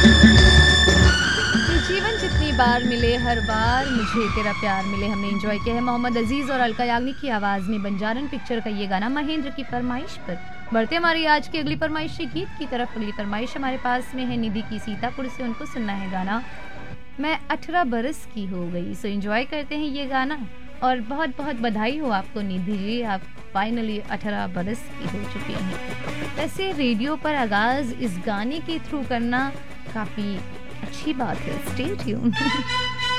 ये जीवन जितनी बार मिले हर बार मुझे तेरा प्यार मिले हमने एंजॉय किया है। मोहम्मद अजीज़ और अलका याग्निक की आवाज़ में बंजारन पिक्चर का ये गाना महेंद्र की फरमाइश पर। बढ़ते हमारी आज की अगली फरमाइशी गीत की तरफ। अगली फरमाइश हमारे पास में है निधि की सीतापुर से। उनको सुनना है गाना मैं 18 बरस की हो गई। सो एंजॉय करते हैं ये गाना और बहुत बहुत बधाई हो आपको निधि जी, आप फाइनली 18 बरस की हो चुकी हैं। वैसे रेडियो पर आगाज़ इस गाने के थ्रू करना काफ़ी अच्छी बात है। Stay tune.